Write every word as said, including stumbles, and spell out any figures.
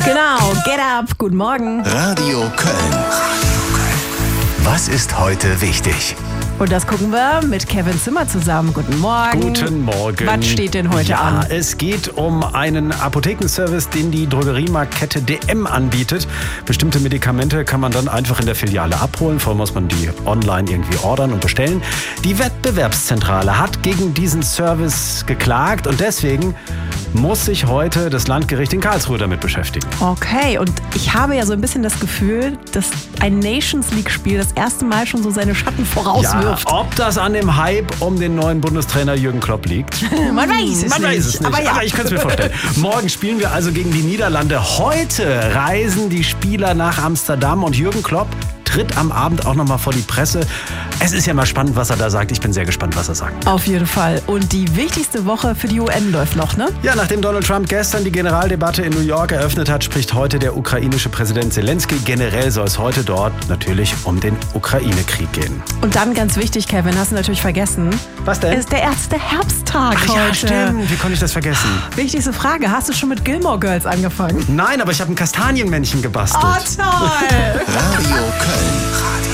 Genau, get up, guten Morgen. Radio Köln. Was ist heute wichtig? Und das gucken wir mit Kevin Zimmer zusammen. Guten Morgen. Guten Morgen. Was steht denn heute ja, an? Es geht um einen Apothekenservice, den die Drogeriemarktkette D M anbietet. Bestimmte Medikamente kann man dann einfach in der Filiale abholen. Vorher muss man die online irgendwie ordern und bestellen. Die Wettbewerbszentrale hat gegen diesen Service geklagt und deswegen muss sich heute das Landgericht in Karlsruhe damit beschäftigen. Okay, und ich habe ja so ein bisschen das Gefühl, dass ein Nations League-Spiel das erste Mal schon so seine Schatten vorauswirft. Ja, ob das an dem Hype um den neuen Bundestrainer Jürgen Klopp liegt? Man weiß es Man nicht. weiß es nicht, aber, ja. aber ich kann es mir vorstellen. Morgen spielen wir also gegen die Niederlande. Heute reisen die Spieler nach Amsterdam und Jürgen Klopp tritt am Abend auch nochmal vor die Presse. Es ist ja mal spannend, was er da sagt. Ich bin sehr gespannt, was er sagt. Auf jeden Fall. Und die wichtigste Woche für die U N läuft noch, ne? Ja, nachdem Donald Trump gestern die Generaldebatte in New York eröffnet hat, spricht heute der ukrainische Präsident Zelensky. Generell soll es heute dort natürlich um den Ukraine-Krieg gehen. Und dann ganz wichtig, Kevin, hast du natürlich vergessen. Was denn? Ist der erste Herbsttag Ach heute. ja, stimmt. Wie konnte ich das vergessen? Wichtigste Frage, hast du schon mit Gilmore Girls angefangen? Nein, aber ich habe ein Kastanienmännchen gebastelt. Oh, toll! Radio Köln.